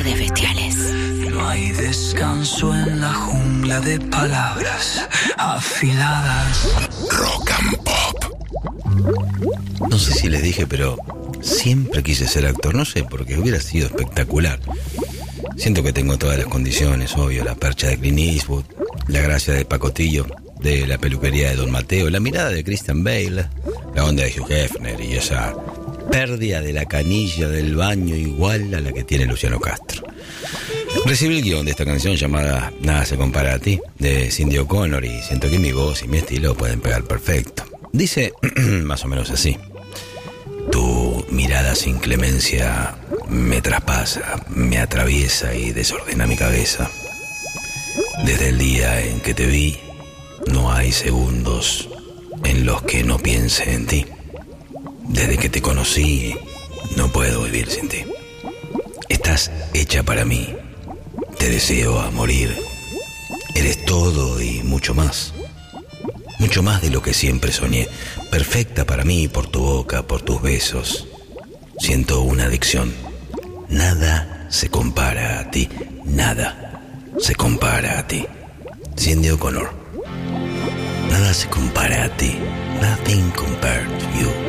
Tardes Bestiales. No hay descanso en la jungla de palabras afiladas. Rock and Pop. No sé si les dije, pero siempre quise ser actor. No sé, porque hubiera sido espectacular. Siento que tengo todas las condiciones, obvio. La percha de Clint Eastwood, la gracia de Pacotillo, de la peluquería de Don Mateo, la mirada de Christian Bale, la onda de Hugh Hefner y esa pérdida de la canilla del baño igual a la que tiene Luciano Castro. Recibí el guión de esta canción llamada Nada se compara a ti, de Cindy O'Connor, y siento que mi voz y mi estilo pueden pegar perfecto. Dice más o menos así: tu mirada sin clemencia me traspasa, me atraviesa y desordena mi cabeza. Desde el día en que te vi, no hay segundos en los que no piense en ti. Desde que te conocí, no puedo vivir sin ti. Estás hecha para mí. Te deseo a morir. Eres todo y mucho más. Mucho más de lo que siempre soñé. Perfecta para mí por tu boca, por tus besos. Siento una adicción. Nada se compara a ti. Nada se compara a ti. Cindy O'Connor. Nada se compara a ti. Nothing compared to you.